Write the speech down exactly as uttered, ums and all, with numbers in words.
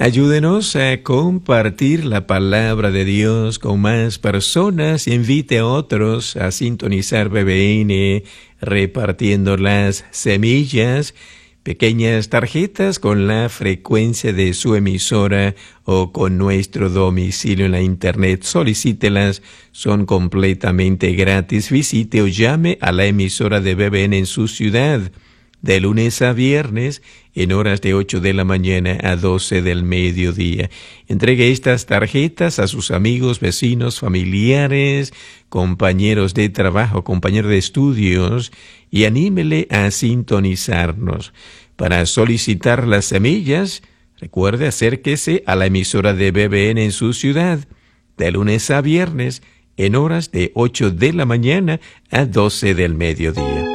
Ayúdenos a compartir la palabra de Dios con más personas. Invite a otros a sintonizar B B N, repartiendo las semillas, pequeñas tarjetas con la frecuencia de su emisora o con nuestro domicilio en la internet. Solicítelas, son completamente gratis. Visite o llame a la emisora de B B N en su ciudad, de lunes a viernes, en horas de ocho de la mañana a doce del mediodía. Entregue estas tarjetas a sus amigos, vecinos, familiares, compañeros de trabajo, compañeros de estudios, y anímele a sintonizarnos. Para solicitar las semillas, recuerde acérquese a la emisora de B B N en su ciudad, de lunes a viernes, en horas de ocho de la mañana a doce del mediodía.